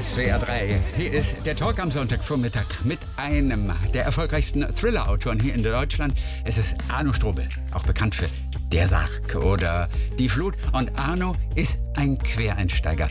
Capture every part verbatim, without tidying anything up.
S W R drei. Hier ist der Talk am Sonntagvormittag mit einem der erfolgreichsten Thriller-Autoren hier in Deutschland. Es ist Arno Strobel, auch bekannt für Der Sarg oder Die Flut. Und Arno ist ein Quereinsteiger.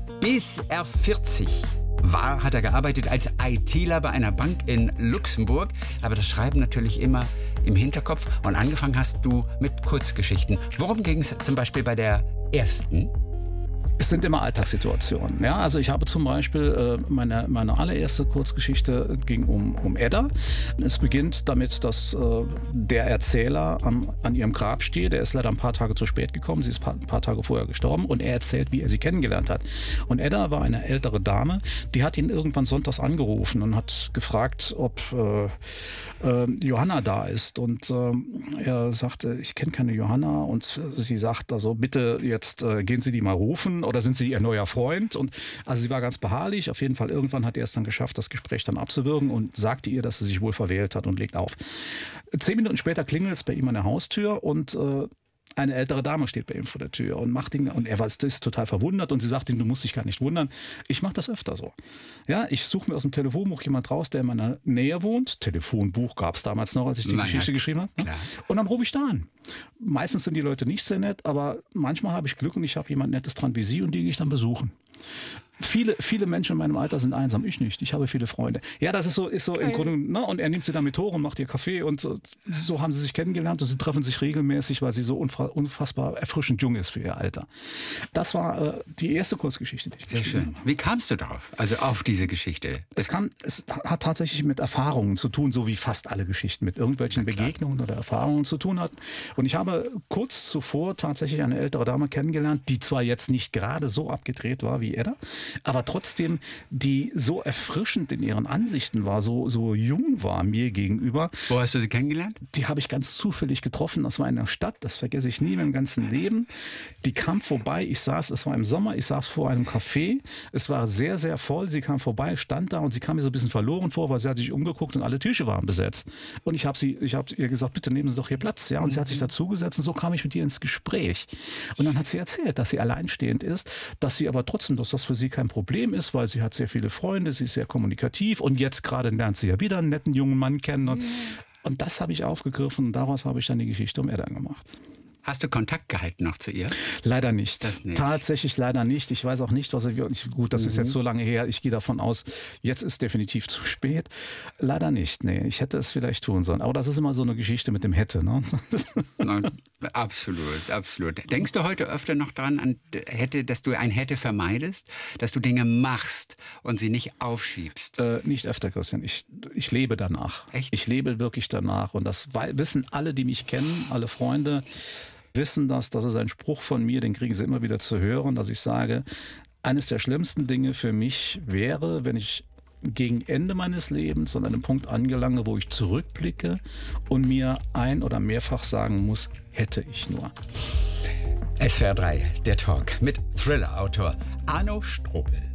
Bis er vierzig war, hat er gearbeitet als ITler bei einer Bank in Luxemburg. Aber das Schreiben natürlich immer im Hinterkopf. Und angefangen hast du mit Kurzgeschichten. Worum ging es zum Beispiel bei der ersten? Es sind immer Alltagssituationen. Ja, also ich habe zum Beispiel äh, meine, meine allererste Kurzgeschichte ging um, um Edda. Es beginnt damit, dass äh, der Erzähler am, an ihrem Grab steht. Er ist leider ein paar Tage zu spät gekommen. Sie ist ein paar Tage vorher gestorben und er erzählt, wie er sie kennengelernt hat. Und Edda war eine ältere Dame, die hat ihn irgendwann sonntags angerufen und hat gefragt, ob äh, äh, Johanna da ist. Und äh, er sagte, ich kenne keine Johanna. Und sie sagt also, bitte jetzt äh, gehen Sie die mal rufen. Oder sind Sie ihr neuer Freund? Und also sie war ganz beharrlich. Auf jeden Fall irgendwann hat er es dann geschafft, das Gespräch dann abzuwürgen und sagte ihr, dass sie sich wohl verwählt hat und legt auf. Zehn Minuten später klingelt es bei ihm an der Haustür und äh, eine ältere Dame steht bei ihm vor der Tür und macht ihn, und er war, ist total verwundert und sie sagt ihm, du musst dich gar nicht wundern. Ich mache das öfter so. Ja, ich suche mir aus dem Telefonbuch jemand raus, der in meiner Nähe wohnt. Telefonbuch gab es damals noch, als ich die Na, Geschichte ja, geschrieben habe. Ne? Und dann rufe ich da an. Meistens sind die Leute nicht sehr nett, aber manchmal habe ich Glück und ich habe jemand Nettes dran wie Sie und die gehe ich dann besuchen. Viele, viele Menschen in meinem Alter sind einsam, ich nicht. Ich habe viele Freunde. Ja, das ist so, ist so im Grunde, ne? Und er nimmt sie dann mit hoch und macht ihr Kaffee und so, so haben sie sich kennengelernt und sie treffen sich regelmäßig, weil sie so unfassbar erfrischend jung ist für ihr Alter. Das war äh, die erste Kurzgeschichte, die ich Sehr geschrieben schön. habe. Wie kamst du darauf? Also auf diese Geschichte? Es, kam, es hat tatsächlich mit Erfahrungen zu tun, so wie fast alle Geschichten mit irgendwelchen Begegnungen oder Erfahrungen zu tun hat. Und ich habe kurz zuvor tatsächlich eine ältere Dame kennengelernt, die zwar jetzt nicht gerade so abgedreht war wie Edda, aber trotzdem, die so erfrischend in ihren Ansichten war, so, so jung war mir gegenüber. Wo hast du sie kennengelernt? Die habe ich ganz zufällig getroffen. Das war in der Stadt, das vergesse ich nie in meinem ganzen Leben. Die kam vorbei, ich saß, es war im Sommer, ich saß vor einem Café. Es war sehr, sehr voll. Sie kam vorbei, stand da und sie kam mir so ein bisschen verloren vor, weil sie hat sich umgeguckt und alle Tische waren besetzt. Und ich habe sie, ich habe ihr gesagt, bitte nehmen Sie doch hier Platz. Ja, und sie hat sich dazugesetzt und so kam ich mit ihr ins Gespräch. Und dann hat sie erzählt, dass sie alleinstehend ist, dass sie aber trotzdem, dass das für sie kein Problem ist, weil sie hat sehr viele Freunde, sie ist sehr kommunikativ und jetzt gerade lernt sie ja wieder einen netten jungen Mann kennen. Und, und das habe ich aufgegriffen und daraus habe ich dann die Geschichte um Edda gemacht. Hast du Kontakt gehalten noch zu ihr? Leider nicht. Das nicht. Tatsächlich leider nicht. Ich weiß auch nicht, was er... Gut, das mhm. ist jetzt so lange her. Ich gehe davon aus, jetzt ist definitiv zu spät. Leider nicht, nee. Ich hätte es vielleicht tun sollen. Aber das ist immer so eine Geschichte mit dem Hätte, ne? Na, absolut, absolut. Denkst du heute öfter noch dran, an hätte, dass du ein Hätte vermeidest? Dass du Dinge machst und sie nicht aufschiebst? Äh, nicht öfter, Christian. Ich, ich lebe danach. Echt? Ich lebe wirklich danach. Und das wissen alle, die mich kennen, alle Freunde, wissen das, das ist ein Spruch von mir, den kriegen sie immer wieder zu hören, dass ich sage, eines der schlimmsten Dinge für mich wäre, wenn ich gegen Ende meines Lebens an einem Punkt angelange, wo ich zurückblicke und mir ein- oder mehrfach sagen muss, hätte ich nur. S W R drei, der Talk mit Thriller-Autor Arno Strobel.